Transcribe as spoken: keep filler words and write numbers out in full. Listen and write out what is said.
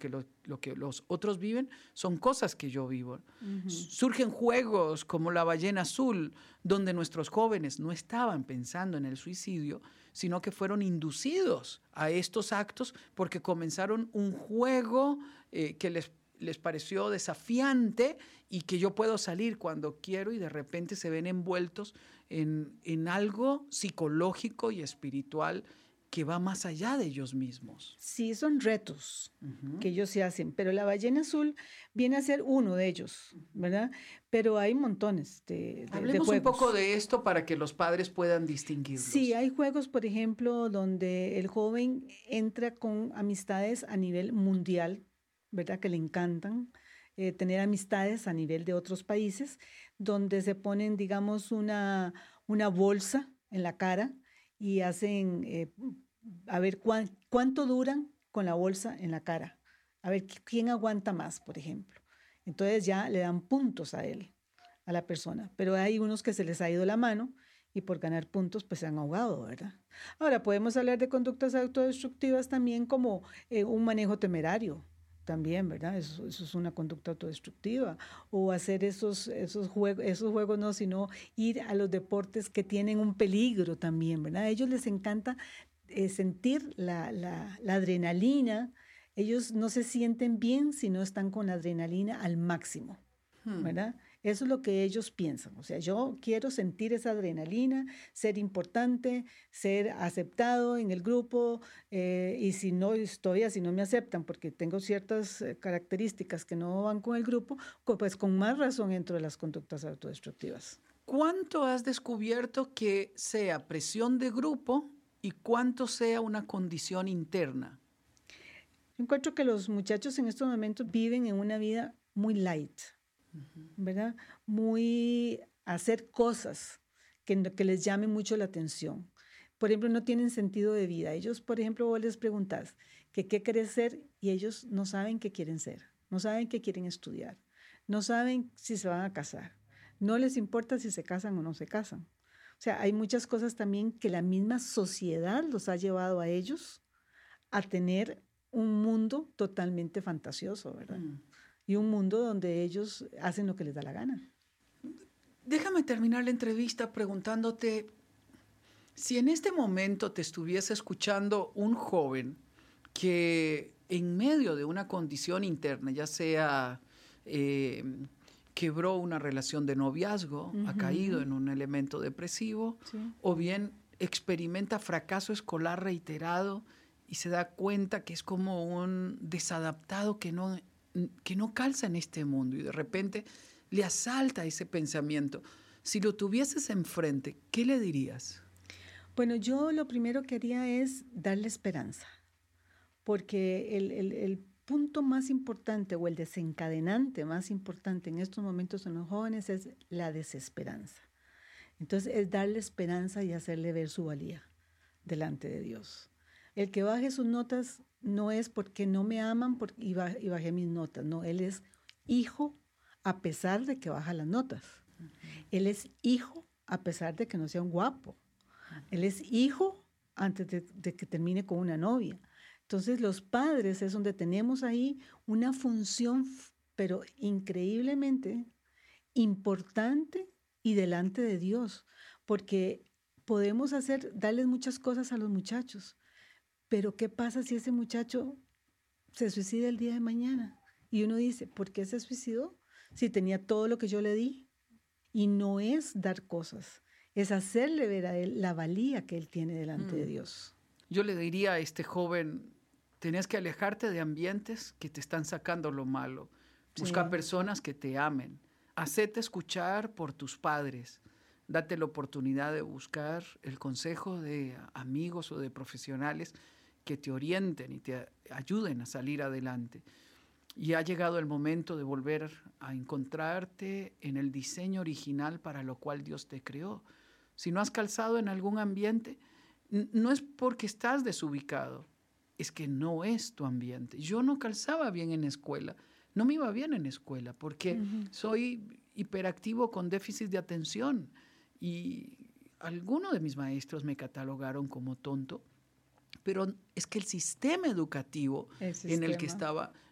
porque lo, lo que los otros viven son cosas que yo vivo. Uh-huh. Surgen juegos como La Ballena Azul, donde nuestros jóvenes no estaban pensando en el suicidio, sino que fueron inducidos a estos actos porque comenzaron un juego eh, que les les pareció desafiante y que yo puedo salir cuando quiero y de repente se ven envueltos en, en algo psicológico y espiritual que va más allá de ellos mismos. Sí, son retos uh-huh. que ellos se hacen, pero La Ballena Azul viene a ser uno de ellos, ¿verdad? Pero hay montones de, de, Hablemos de un poco de esto para que los padres puedan distinguirlos. Sí, hay juegos, por ejemplo, donde el joven entra con amistades a nivel mundial, ¿verdad? Que le encantan eh, tener amistades a nivel de otros países, donde se ponen, digamos, una, una bolsa en la cara y hacen, eh, a ver cuán, cuánto duran con la bolsa en la cara, a ver quién aguanta más, por ejemplo. Entonces ya le dan puntos a él, a la persona, pero hay unos que se les ha ido la mano y por ganar puntos pues se han ahogado, ¿verdad? Ahora, podemos hablar de conductas autodestructivas también como eh, un manejo temerario, también, ¿verdad? Eso, eso es una conducta autodestructiva. O hacer esos, esos, juegos, esos juegos, no, sino ir a los deportes que tienen un peligro también, ¿verdad? A ellos les encanta eh, sentir la, la, la adrenalina. Ellos no se sienten bien si no están con la adrenalina al máximo, ¿verdad? Eso es lo que ellos piensan. O sea, yo quiero sentir esa adrenalina, ser importante, ser aceptado en el grupo, eh, y si no, todavía si no me aceptan porque tengo ciertas eh, características que no van con el grupo, pues con más razón entro en las conductas autodestructivas. ¿Cuánto has descubierto que sea presión de grupo y cuánto sea una condición interna? Yo encuentro que los muchachos en estos momentos viven en una vida muy light, ¿verdad? Muy hacer cosas que, que les llamen mucho la atención. Por ejemplo, no tienen sentido de vida. Ellos, por ejemplo, vos les preguntás que qué querés ser y ellos no saben qué quieren ser, no saben qué quieren estudiar, no saben si se van a casar, no les importa si se casan o no se casan. O sea, hay muchas cosas también que la misma sociedad los ha llevado a ellos a tener un mundo totalmente fantasioso, ¿verdad? Mm. Y un mundo donde ellos hacen lo que les da la gana. Déjame terminar la entrevista preguntándote si en este momento te estuviese escuchando un joven que en medio de una condición interna, ya sea eh, quebró una relación de noviazgo, uh-huh. ha caído en un elemento depresivo, sí. o bien experimenta fracaso escolar reiterado y se da cuenta que es como un desadaptado que no... que no calza en este mundo y de repente le asalta ese pensamiento. Si lo tuvieses enfrente, ¿qué le dirías? Bueno, yo lo primero que haría es darle esperanza, porque el, el, el punto más importante o el desencadenante más importante en estos momentos en los jóvenes es la desesperanza. Entonces es darle esperanza y hacerle ver su valía delante de Dios. El que baje sus notas no es porque no me aman porque, y, bajé, y bajé mis notas, no, él es hijo a pesar de que baja las notas. Uh-huh. Él es hijo a pesar de que no sea un guapo. Uh-huh. Él es hijo antes de, de que termine con una novia. Entonces los padres es donde tenemos ahí una función, pero increíblemente importante y delante de Dios, porque podemos hacer, darles muchas cosas a los muchachos. Pero ¿qué pasa si ese muchacho se suicida el día de mañana? Y uno dice, ¿por qué se suicidó? Si tenía todo lo que yo le di. Y no es dar cosas, es hacerle ver a él la valía que él tiene delante mm. de Dios. Yo le diría a este joven, tenías que alejarte de ambientes que te están sacando lo malo. Busca sí. personas que te amen. Hacete escuchar por tus padres. Date la oportunidad de buscar el consejo de amigos o de profesionales que te orienten y te ayuden a salir adelante. Y ha llegado el momento de volver a encontrarte en el diseño original para lo cual Dios te creó. Si no has calzado en algún ambiente, no es porque estás desubicado, es que no es tu ambiente. Yo no calzaba bien en escuela, no me iba bien en escuela porque uh-huh. soy hiperactivo con déficit de atención y algunos de mis maestros me catalogaron como tonto. Pero es que el sistema educativo el sistema. en el que estaba